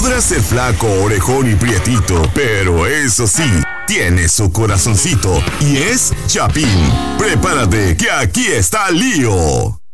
Podrá ser flaco, orejón y prietito, pero eso sí, tiene su corazoncito y es Chapín. Prepárate que aquí está Lío.